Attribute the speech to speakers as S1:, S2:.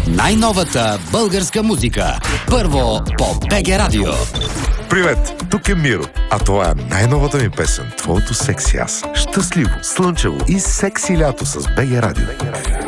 S1: най-новата българска музика. Първо по БГ Радио.
S2: Привет, тук е Миро, а това е най-новата ми песен, твоето секси аз. Щастливо, слънчево и секси лято с БГ Радио.